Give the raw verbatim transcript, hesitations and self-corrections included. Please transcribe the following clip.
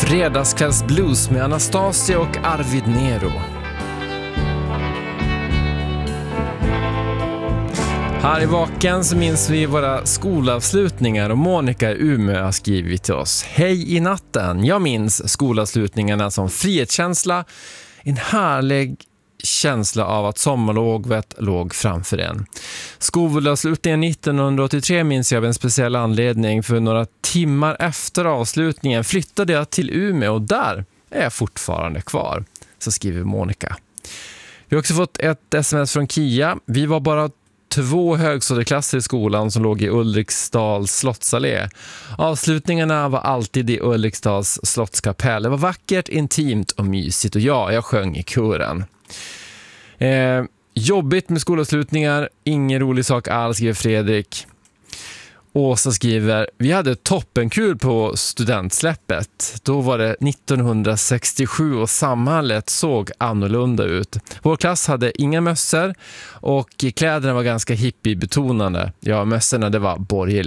Fredagskvällsblues med Anastasia och Arvid Nero. Här i Vaken så minns vi våra skolavslutningar och Monica i Umeå har skrivit till oss. Hej i natten, jag minns skolavslutningarna som frihetskänsla, en härlig känsla av att sommarlovet låg framför en. Skolavslutningen nittonhundraåttiotre minns jag av en speciell anledning, för några timmar efter avslutningen flyttade jag till Umeå och där är jag fortfarande kvar, så skriver Monica. Vi har också fått ett sms från Kia. Vi var bara två högstadieklasser i skolan som låg i Ulriksdals slottsallé. Avslutningarna var alltid i Ulriksdals slottskapell. Det var vackert, intimt och mysigt och ja, jag sjöng i kören. Eh, jobbigt med skolavslutningar, ingen rolig sak alls, skriver Fredrik. Åsa skriver, vi hade toppenkul på studentsläppet. Då var det nittonhundrasextiosju och samhället såg annorlunda ut. Vår klass hade inga mössor och kläderna var ganska hippiebetonande. Ja, mössorna det var borgerliga.